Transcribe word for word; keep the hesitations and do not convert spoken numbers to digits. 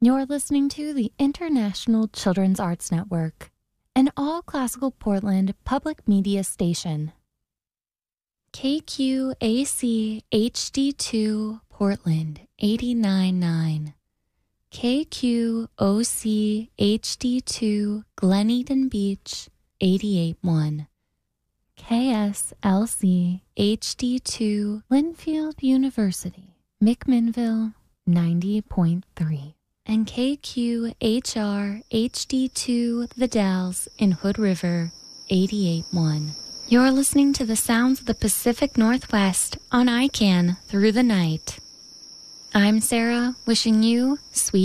You're listening to the International Children's Arts Network, an all-classical Portland public media station. K Q A C H D two Portland eighty-nine point nine. K Q O C H D two Glen Eden Beach eighty-eight point one. K S L C H D two Linfield University, McMinnville ninety point three. And K Q H R H D two The Dalles in Hood River eighty-eight point one. You're listening to the sounds of the Pacific Northwest on I C A N Through the Night. I'm Sarah, wishing you sweet